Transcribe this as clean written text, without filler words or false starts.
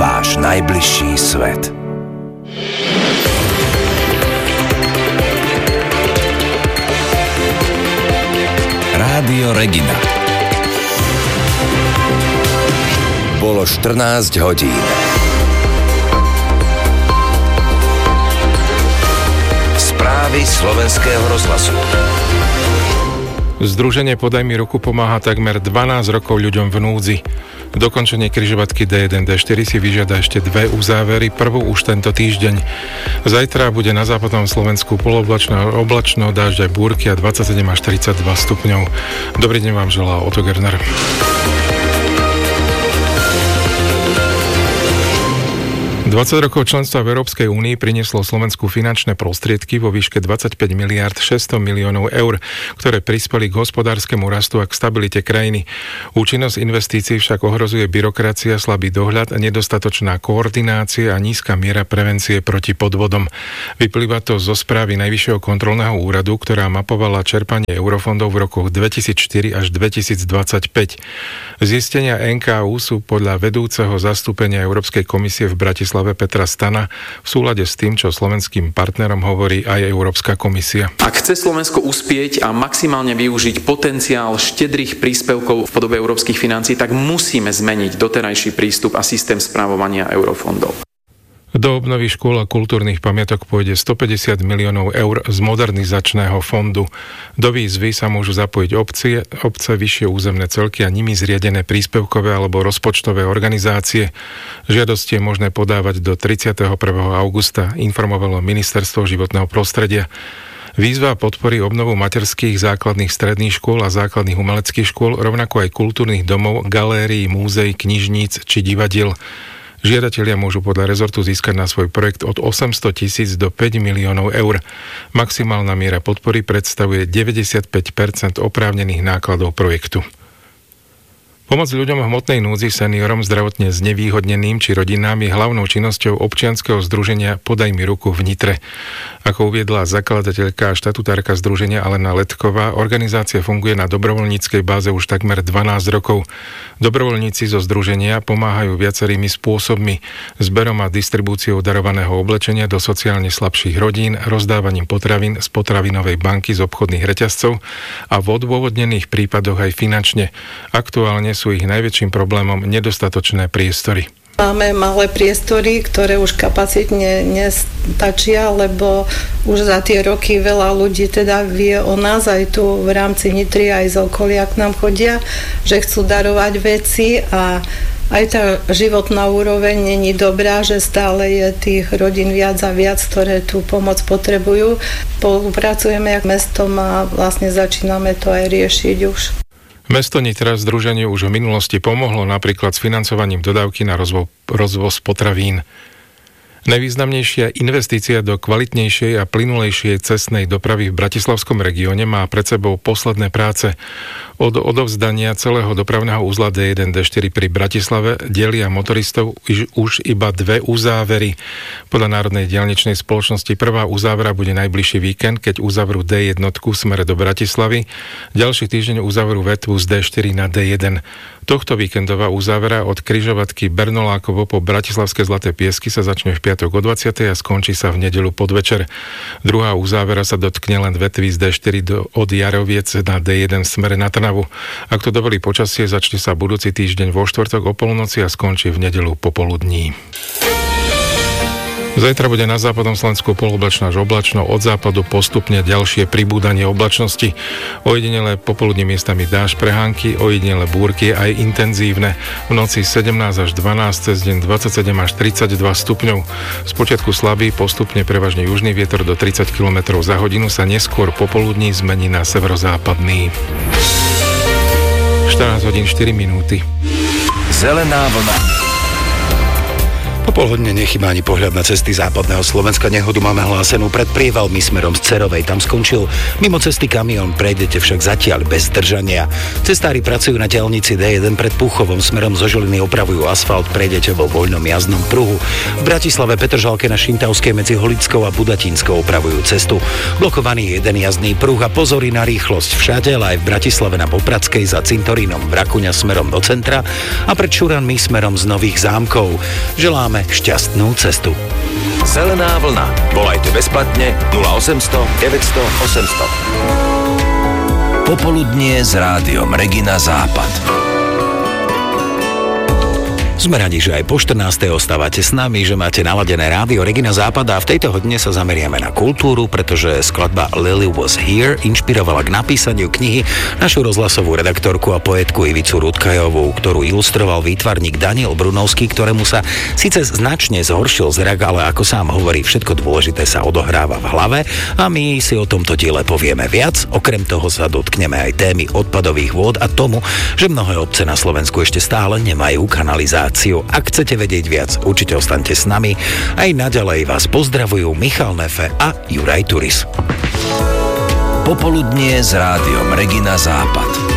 váš najbližší svet. Rádio Regina. Bolo 14 hodín. Správy slovenského rozhlasu. Združenie Podaj mi ruku pomáha takmer 12 rokov ľuďom v núdzi. Dokončenie križovatky D1, D4 si vyžiada ešte 2 uzávery, prvú už tento týždeň. Zajtra bude na západnom Slovensku oblačno, dážď aj búrky a 27 až 42 stupňov. Dobrý deň vám želá Otto Gerner. 20 rokov členstva v Európskej únii prinieslo Slovensku finančné prostriedky vo výške 25 miliárd 600 miliónov eur, ktoré prispeli k hospodárskemu rastu a k stabilite krajiny. Účinnosť investícií však ohrozuje byrokracia, slabý dohľad, nedostatočná koordinácia a nízka miera prevencie proti podvodom. Vyplýva to zo správy Najvyššieho kontrolného úradu, ktorá mapovala čerpanie eurofondov v rokoch 2004 až 2025. Zistenia NKÚ sú podľa vedúceho zastúpenia Európskej komisie v Bratislave Petra Stana v súlade s tým, čo slovenským partnerom hovorí aj Európska komisia. Ak chce Slovensko uspieť a maximálne využiť potenciál štedrých príspevkov v podobe európskych financií, tak musíme zmeniť doterajší prístup a systém správovania eurofondov. Do obnovy škôl a kultúrnych pamiatok pôjde 150 miliónov eur z modernizačného fondu. Do výzvy sa môžu zapojiť obce, vyššie územné celky a nimi zriadené príspevkové alebo rozpočtové organizácie. Žiadosti je možné podávať do 31. augusta, informovalo Ministerstvo životného prostredia. Výzva podporí obnovu materských, základných stredných škôl a základných umeleckých škôl, rovnako aj kultúrnych domov, galérií, múzeí, knižníc či divadiel. Žiadatelia môžu podľa rezortu získať na svoj projekt od 800 000 do 5 miliónov eur. Maximálna miera podpory predstavuje 95% oprávnených nákladov projektu. Pomoc ľuďom v hmotnej núdzi, seniorom, zdravotne znevýhodneným či rodinám je hlavnou činnosťou občianskeho združenia Podaj mi ruku v Nitre. Ako uviedla zakladateľka a štatutárka združenia Alena Letková, organizácia funguje na dobrovoľníckej báze už takmer 12 rokov. Dobrovoľníci zo združenia pomáhajú viacerými spôsobmi: zberom a distribúciou darovaného oblečenia do sociálne slabších rodín, rozdávaním potravín z potravinovej banky z obchodných reťazcov a v odôvodnených prípadoch aj finančne. Aktuálne sú ich najväčším problémom nedostatočné priestory. Máme malé priestory, ktoré už kapacitne nestačia, lebo už za tie roky veľa ľudí teda vie o nás, aj tu v rámci Nitry, aj z okolia k nám chodia, že chcú darovať veci a aj tá životná úroveň není dobrá, že stále je tých rodín viac a viac, ktoré tú pomoc potrebujú. Spolupracujeme s mestom a vlastne začíname to aj riešiť už. Mesto Nitra združeniu už v minulosti pomohlo napríklad s financovaním dodávky na rozvoz potravín. Najvýznamnejšia investícia do kvalitnejšej a plynulejšej cestnej dopravy v bratislavskom regióne má pred sebou posledné práce. Od odovzdania celého dopravného uzla D1, D4 pri Bratislave delia motoristov už iba 2 uzávery. Podľa Národnej diaľničnej spoločnosti prvá uzávera bude najbližší víkend, keď uzavrú D1 v smere do Bratislavy. Ďalší týždeň uzavrú vetvu z D4 na D1. Tohto víkendová uzávera od križovatky Bernolákovo po bratislavské Zlaté Piesky sa začne v piatok o 20. a skončí sa v nedeľu podvečer. Druhá uzávera sa dotkne len vetvy z D4 od Jaroviec na D1 v smere na Trnavu. Ak to dovolí počasie, začne sa budúci týždeň vo štvrtok o polnoci a skončí v nedeľu popoludní. Zajtra bude na západnom Slovensku poloblačno až oblačno, od západu postupne ďalšie pribúdanie oblačnosti. Ojedinele popoludní miestami dážď, prehánky, ojedinele búrky aj intenzívne. V noci 17 až 12, cez deň 27 až 32 stupňov. Spočiatku slabý, postupne prevažne južný vietor do 30 km za hodinu sa neskôr popoludní zmení na severozápadný. 14 hodín 4 minúty. Zelená vlna. Po Polhodne nechýba ani pohľad na cesty západného Slovenska. Nehodu máme hlásenú pred Prievalmi smerom z Cerovej. Tam skončil mimo cesty kamión, prejdete však zatiaľ bez zdržania. Cestári pracujú na diaľnici D1 pred Púchovom, smerom zo Žiliny opravujú asfalt, prejdete vo voľnom jazdnom pruhu. V Bratislave Petržalke na Šintavskej medzi Holickou a Budatínskou opravujú cestu. Blokovaný jeden jazdný pruh a pozory na rýchlosť všade, ale aj v Bratislave na Popradskej za Cintorínom Vrakuňa smerom do centra a pred Šuranmi smerom z Nových Zámkov. Želáme šťastnú cestu. Zelená vlna. Volajte bezplatne 0800 900 800. Popoludnie s rádiom Regina Západ. Sme radi, že aj po 14. ostávate s nami, že máte naladené rádio Regina Západ a v tejto hodine sa zameriame na kultúru, pretože skladba Lily Was Here inšpirovala k napísaniu knihy našu rozhlasovú redaktorku a poetku Ivicu Rudkajovú, ktorú ilustroval výtvarník Daniel Brunovský, ktorému sa síce značne zhoršil zrak, ale ako sám hovorí, všetko dôležité sa odohráva v hlave a my si o tomto diele povieme viac. Okrem toho sa dotkneme aj témy odpadových vôd a tomu, že mnohé obce na Slovensku ešte stále nemajú kanalizáciu. Ak chcete vedieť viac, určite ostaňte s nami. Aj naďalej vás pozdravujú Michal Nefe a Juraj Turis. Popoludnie s rádiom Regina Západ.